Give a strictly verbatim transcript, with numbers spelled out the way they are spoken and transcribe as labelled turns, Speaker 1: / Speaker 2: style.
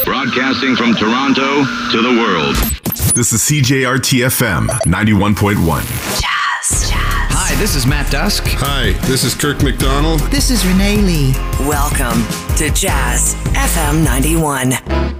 Speaker 1: Broadcasting from Toronto to the world.
Speaker 2: This is C J R T F M ninety-one point one.
Speaker 3: Jazz. Jazz.
Speaker 4: Hi, this is Matt Dusk.
Speaker 5: Hi, this is Kirk McDonald.
Speaker 6: This is Renee Lee.
Speaker 3: Welcome to Jazz F M ninety-one.